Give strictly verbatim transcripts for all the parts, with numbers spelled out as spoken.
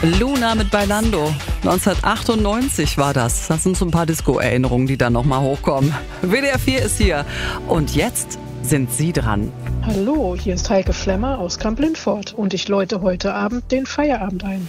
Luna mit Bailando. neunzehnhundertachtundneunzig war das. Das sind so ein paar Disco-Erinnerungen, die dann nochmal hochkommen. W D R vier ist hier. Und jetzt sind Sie dran. Hallo, hier ist Heike Flemmer aus Kamp-Lindfort und ich läute heute Abend den Feierabend ein.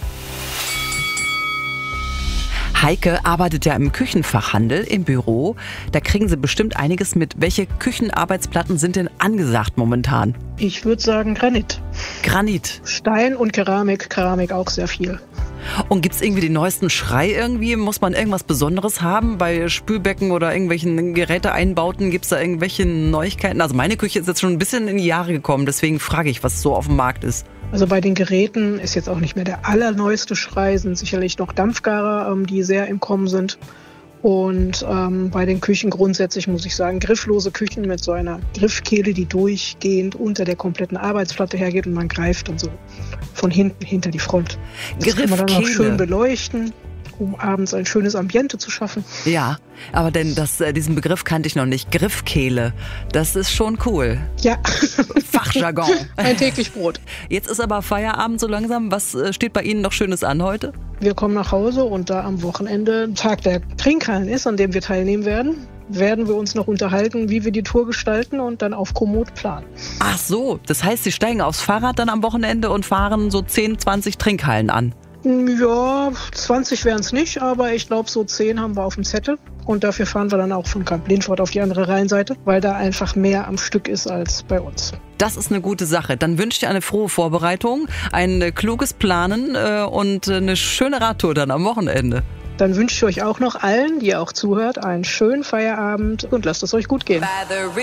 Heike arbeitet ja im Küchenfachhandel im Büro. Da kriegen Sie bestimmt einiges mit. Welche Küchenarbeitsplatten sind denn angesagt momentan? Ich würde sagen Granit. Granit. Stein und Keramik, Keramik auch sehr viel. Und gibt's irgendwie den neuesten Schrei irgendwie? Muss man irgendwas Besonderes haben? Bei Spülbecken oder irgendwelchen Geräteeinbauten gibt's da irgendwelche Neuigkeiten? Also meine Küche ist jetzt schon ein bisschen in die Jahre gekommen, deswegen frage ich, was so auf dem Markt ist. Also bei den Geräten ist jetzt auch nicht mehr der allerneueste Schrei, sind sicherlich noch Dampfgarer, ähm, die sehr im Kommen sind. Und ähm, bei den Küchen grundsätzlich muss ich sagen, grifflose Küchen mit so einer Griffkehle, die durchgehend unter der kompletten Arbeitsplatte hergeht und man greift und so von hinten hinter die Front. Das kann man dann auch schön beleuchten, um abends ein schönes Ambiente zu schaffen. Ja, aber denn das, äh, diesen Begriff kannte ich noch nicht. Griffkehle, das ist schon cool. Ja. Fachjargon. Ein täglich Brot. Jetzt ist aber Feierabend so langsam. Was äh, steht bei Ihnen noch Schönes an heute? Wir kommen nach Hause und da am Wochenende Tag der Trinkhallen ist, an dem wir teilnehmen werden, werden wir uns noch unterhalten, wie wir die Tour gestalten und dann auf Komoot planen. Ach so, das heißt, Sie steigen aufs Fahrrad dann am Wochenende und fahren so zehn, zwanzig Trinkhallen an? Ja, zwanzig wären es nicht, aber ich glaube, so zehn haben wir auf dem Zettel. Und dafür fahren wir dann auch von Kamp-Lindfort auf die andere Rheinseite, weil da einfach mehr am Stück ist als bei uns. Das ist eine gute Sache. Dann wünsche ich dir eine frohe Vorbereitung, ein äh, kluges Planen äh, und äh, eine schöne Radtour dann am Wochenende. Dann wünsche ich euch auch noch allen, die auch zuhört, einen schönen Feierabend und lasst es euch gut gehen.